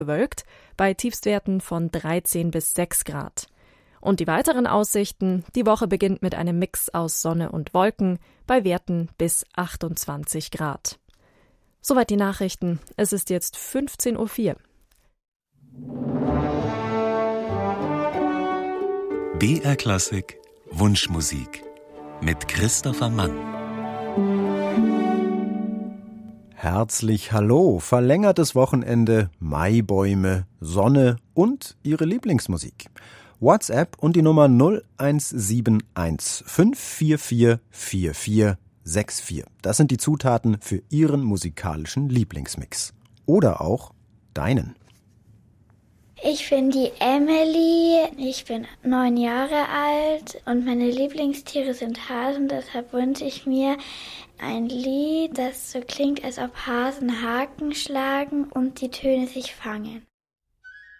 bewölkt, bei Tiefstwerten von 13 bis 6 Grad. Und die weiteren Aussichten: Die Woche beginnt mit einem Mix aus Sonne und Wolken, bei Werten bis 28 Grad. Soweit die Nachrichten. Es ist jetzt 15:04 Uhr. BR Klassik Wunschmusik mit Christopher Mann. Herzlich hallo, verlängertes Wochenende, Maibäume, Sonne und Ihre Lieblingsmusik. WhatsApp und die Nummer 0171 544 4464. Das sind die Zutaten für Ihren musikalischen Lieblingsmix. Oder auch deinen. Ich bin die Emily, ich bin 9 Jahre alt und meine Lieblingstiere sind Hasen. Deshalb wünsche ich mir ein Lied, das so klingt, als ob Hasen Haken schlagen und die Töne sich fangen.